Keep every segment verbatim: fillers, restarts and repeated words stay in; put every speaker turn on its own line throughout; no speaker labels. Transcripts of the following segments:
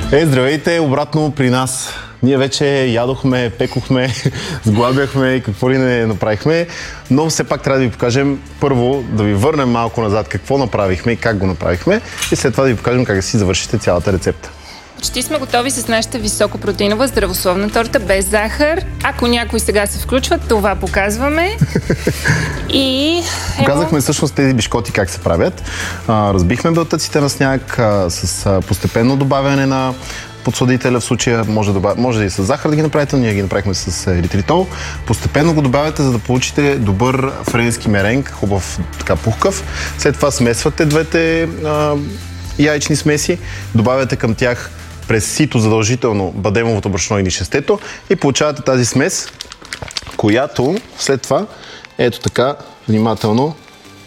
Е, здравейте, обратно при нас. Ние вече ядохме, пекохме, сглабяхме, какво ли не направихме, но все пак трябва да ви покажем първо, да ви върнем малко назад какво направихме и как го направихме и след това да ви покажем как да си завършите цялата рецепта.
Почти сме готови с нашата високопротеинова здравословна торта без захар. Ако някой сега се включва, това показваме. И...
Показахме всъщност тези бишкоти как се правят. А, разбихме белтъците на сняг а, с а, постепенно добавяне на подсладителя, в случая може да, добав... може да и с захар да ги направите, но ние ги направихме с еритритол. Постепенно го добавяте, за да получите добър френски меренг, хубав, така пухкав. След това смесвате двете а, яйчни смеси, добавяте към тях през сито задължително бадемовото брашно или шестето и получавате тази смес, която след това, ето така, внимателно,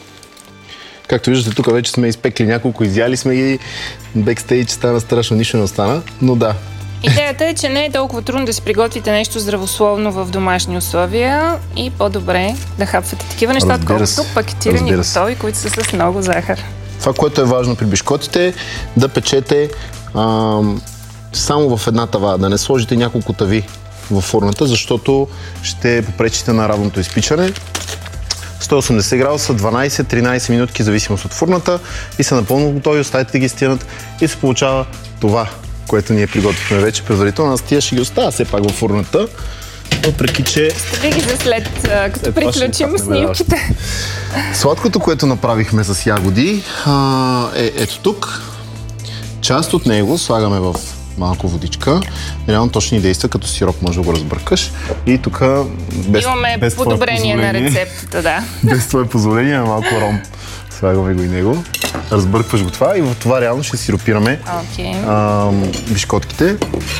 както виждате, тук вече сме изпекли няколко, изяли сме ги, бекстейдж стана страшно, нищо не остана, но да.
Идеята е, че не е толкова трудно да си приготвите нещо здравословно в домашни условия и по-добре да хапвате такива неща, отколкото пакетирани готови, които са с много захар.
Това, което е важно при бишкотите, да печете а, само в една тава, да не сложите няколко тави във фурната, защото ще попречите на равното изпичане. сто и осемдесет градуса, дванайсет-тринайсет минутки, зависимост от фурната и са напълно готови, оставите да ги стинат и се получава това, което ние приготвихме вече предварително. Аз тия ще ги оставя все пак във фурната, въпреки че...
Ще ги за след, като след приключим снимките.
Сладкото, което направихме с ягоди, е ето тук. Част от него слагаме в малко водичка. Реално точно ни действа като сироп, може да го разбъркаш. И тук без,
имаме
без
подобрение на рецептата, да.
Без твое позволение, малко ром. Слагаме го и него. Разбъркваш го това и в това реално ще сиропираме
okay.
а, бишкотките.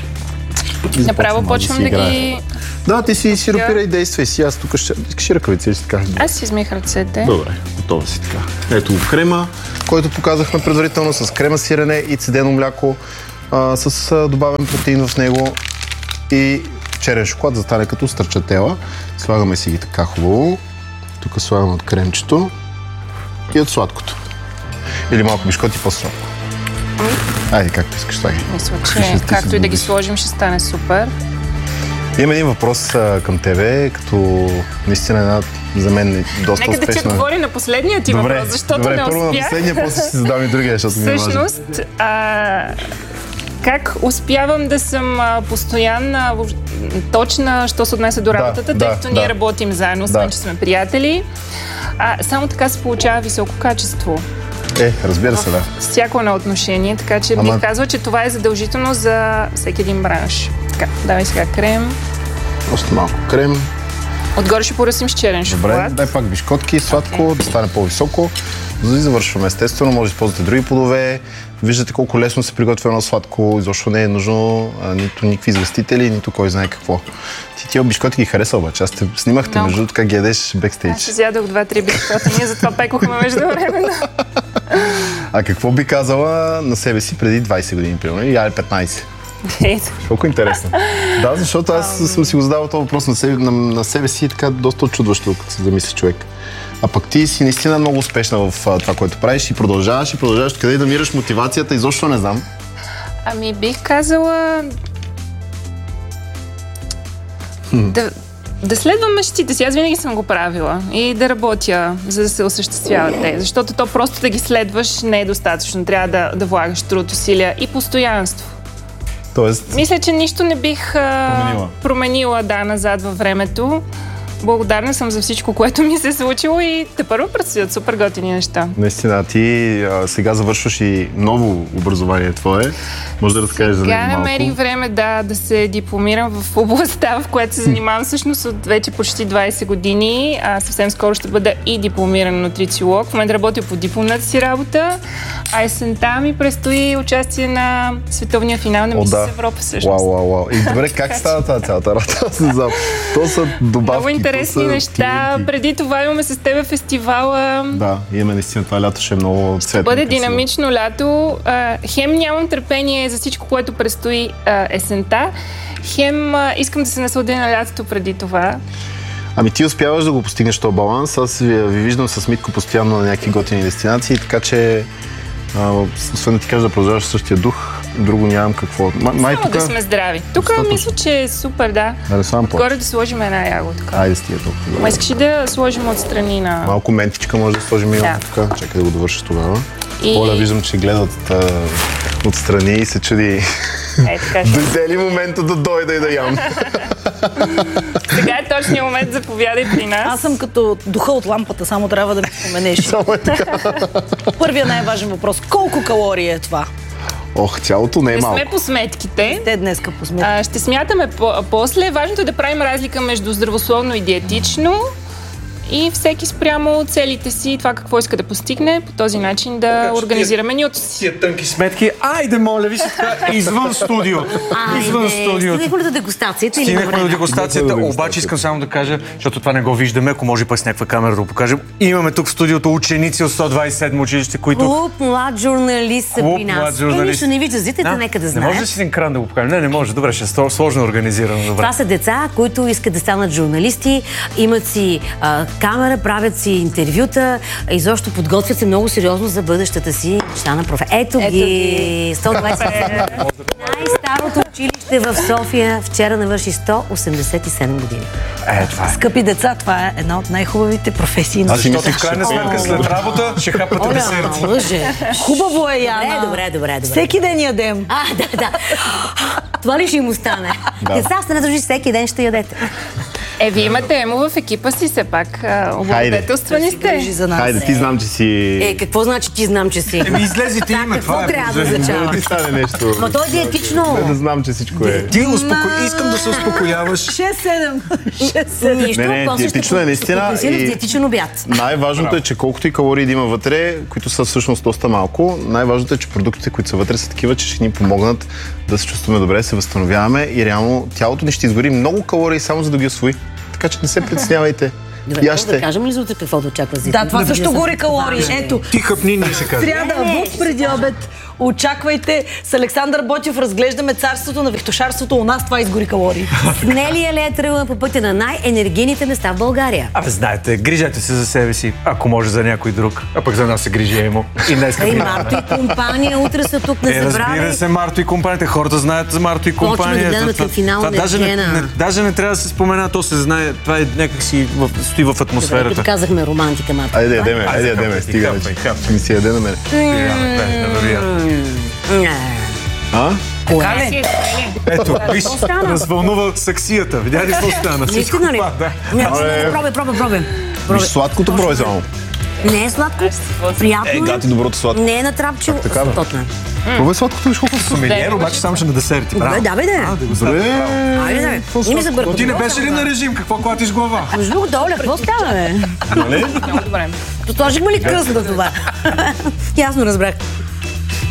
Направо почвам да, да ги...
Да, ти си сиропирай и действай си. Аз тук ще... Искаш ръкавици ли си така?
Аз си измих ръцете.
Добре, готова си така. Ето го крема, който показахме предварително с крема сирене и цедено мляко, а, с а, добавен протеин в него и черен шоколад, за да стане като стърчатела. Слагаме си ги така хубаво. Тук слагаме от кремчето и от сладкото. Или малко бишкоти по-сладко. Айде, както искаш, слагай.
Мисля, че както и да ги сложим, ще стане супер.
Имам един въпрос а, към тебе, като наистина една за мен доста
Нека
успешна.
Нека да ти отговори на последния ти
добре,
въпрос, защото
добре,
не успях.
Първо на последния, после ще си задам и другия, защото ми е важно.
Всъщност, а, как успявам да съм а, постоянна, точна, що се отнесе до работата,
да,
тъй
да,
като
да.
ние работим заедно, освен
да.
че сме приятели. А, само така се получава високо качество.
Е, разбира се, да.
Всяко едно отношение, така че
Ама...
бих казала, че това е задължително за всеки един бранш. Така, давай сега крем.
Още малко крем.
Отгоре ще поръсим с черен шоколад.
Добре, дай пак бишкотки, сладко, okay. да стане по-високо. За да завършваме естествено, може да използвате други плодове. Виждате колко лесно се приготвя едно сладко, изобщо не е нужно а, нито никакви изгъстители, нито кой знае какво. Ти тия бишкоти ги хареса обаче, аз те снимахте, no. между как ги ядеш бекстейдж.
Аз изядох два-три бишкота, ние затова пекохме междувременно.
А какво би казала на себе си преди двайсет години, примерно, или петнайсет?
Ето.
Колко интересно. Да, защото аз съм си го задавал този въпрос на себе, на, на себе си и така доста очудващо, като се замисли човек. А пък ти си наистина много успешна в това, което правиш и продължаваш и продължаваш. Къде и да намираш мотивацията, изобщо не знам.
Ами бих казала hmm. да, да следвам мечтите си. Аз винаги съм го правила и да работя, за да се осъществяват те. Защото то просто да ги следваш не е достатъчно. Трябва да, да влагаш труд, усилия и постоянство.
Тоест...
Мисля, че нищо не бих
променила,
променила да, назад във времето. Благодарна съм за всичко, което ми се е случило и тепърва предстоят супер готини неща.
Наистина, ти а, сега завършваш и ново образование твое. Може да разкажеш за него малко?
Сега намерих време да, да се дипломирам в областта, в която се занимавам всъщност от вече почти двайсет години. А съвсем скоро ще бъда и дипломиран нутрициолог. В момента работя по дипломната си работа, а есента ми предстои участие на световния финал на Мис Европа всъщност.
Вау, вау, вау. И добре, как става тази цялата работа? То са добавки.
Интересни неща. Клиенти. Преди това имаме с тебе фестивала.
Да, имаме наистина това лято, ще е много цветно.
Бъде динамично лято. Хем нямам търпение за всичко, което предстои есента. Хем искам да се насладя на лятото преди това.
Ами ти успяваш да го постигнеш този баланс. Аз ви, ви виждам с Митко постоянно на някакви готини дестинации, така че А, освен да ти кажа да продължаваш същия дух, друго нямам какво. М- май
Само
тука...
да сме здрави. Тук
Достатъчно.
мисля, че е супер, да.
Да, само по.
Горе да сложим една ягодка.
Айде стига толкова.
Ма искаш ли да сложим отстрани на...
Малко ментичка може да сложим и
Да.
така. Чакай да го довършиш тогава.
И-
Оля, виждам, че гледат а, отстрани и се чуди.
Е, така ще.
Дойде ли момента да дойда и да ям?
Сега е точният момент, заповядай при нас.
Аз съм като духа от лампата, само трябва да ми споменеш.
Само е така.
Първият най-важен въпрос. Колко калории е това?
Ох, цялото не е
Не
малко.
сме по сметките.
Те днеска посметят.
А, ще смятаме по- после. Важното е да правим разлика между здравословно и диетично и всеки спрямо целите си, това какво иска да постигне, по този начин да организира менюто си.
Тия тънки сметки, айде, моля ви се така, извън студиото. Извън студиото.
Стигнахме до дегустацията или
Стигнахме до
време?
дегустацията,
Стигнахме до
обаче
дегустацията.
искам само да кажа, защото това не го виждаме, ако може пък с някаква камера да го покажем. Имаме тук в студиото ученици от сто двадесет и седмо училище, които...
Клуб млад журналист са
Клуб
при нас.
млад
Е,
журналист.
нищо не вижда, зрителите нека да
Не може
знаят.
да си един кран да го покажем. Не, не може. Добре, ще е сто- сложно организирано. Добре.
Това са деца, които искат да станат журналисти, имат си а, камера, правят си интервюта, изобщо подготвят се много сериозно за бъдещата си щана професия. Ето,
Ето
ги!
ги.
сто двадесет и седмо. Най-старото училище в София вчера навърши сто осемдесет и седем години.
Е, това е.
Скъпи деца, това е една от най-хубавите професии на
Аз си
Защото
мислех,
в крайна
че-
сметка след работа ще хапате
Оля,
десерт.
лъже.
Хубаво е, Яна.
Добре, добре, добре, добре.
Всеки ден ядем.
А, да, да. Това ли ще им остане? Деца, сте държи, всеки ден ще ядете.
Е, вие имате емо в екипа си, все пак а, облагодетелствани
Грижи
сте.
за нас.
Хайде, ти знам, че си...
Е, какво значи ти знам, че си?
Еми, излезете име,
Какво
това е.
трябва да
Да
означава?
ти стане нещо.
Ма то е диетично.
Не, да знам, че всичко е.
Ти успоко... искам да се успокояваш.
шест седем. шест седем.
Нищо,
Не, не,
после ще
диетично е наистина
компенсираш
и-
диетичен обяд.
Най-важното е, че колкото и калории да има вътре, които са всъщност доста малко, най-важното е, че продуктите, които са вътре, са такива, че ще ни помогнат да се чувстваме добре, да се възстановяваме и реално тялото ни ще изгори много калории само за да ги усвои. Така че не се притеснявайте.
Добре,
И аз
може да
ще.
кажем ли за утре какво да очаква Зита?
Да, това също гори калории. Ето,
Ти хъпни, ние се казва.
сряда, буф преди обед. Очаквайте с Александър Ботев, разглеждаме царството на вехтошарството. У нас това изгори калории.
Нелия ли е тръгнала по пътя на най-енергийните места в България?
Абе, знаете, грижете се за себе си, ако може за някой друг, а пък за нас се грижи Емо. И днес
Ей, Марто и компания, утре са тук, не
Е, разбира
забравяй.
се, Марто и компанията. Хората знаят за Марто и
Почваме
компания.
да гледаме
Това-
към финал
това
на
даже, не,
Евгена.
не, даже не трябва да се спомена, то се знае. Това е някакси в, стои в
Добре,
атмосферата.
като казахме романтика, Марто.
Айде, ядеме,
Айде,
айде, ядеме,
хапай,
стига
хапай,
вече.
хапай.
Ще ми си яде на мене.
Не, невероятно.
Не.
А?
Така ли?
Ето, виж,
стана?
развълнува саксията. Видя ли какво стана? Всичко
Наистина ли?
това, да.
Не, не, не, пробай, пробай, пробай.
Виж
Пробай.
сладкото брой само.
Не е сладко, приятно
Е, гати доброто сладко.
не е натрапчиво,
така, бе?
стотна.
Пробай сладкото, виж колко е.
Сомелиер, обаче само ще на десерти.
Добре,
Браво.
давай да.
Добре.
Айде да. Не ми се бърка.
Ти не беше ли на режим? Какво клатиш глава?
Между другото, Оля, какво става, бе?
Много добре.
Сложихме ли късно това? Ясно разбрах.